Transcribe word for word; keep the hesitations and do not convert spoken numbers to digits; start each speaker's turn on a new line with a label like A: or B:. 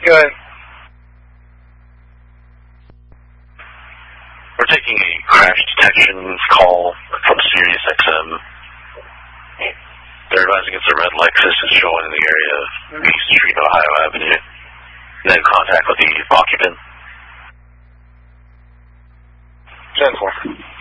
A: Go ahead.
B: We're taking a crash detection call from Sirius X M. They're advising it's a red Lexus is showing in the area of East Street, Ohio Avenue. Then contact with the occupant.
A: ten four.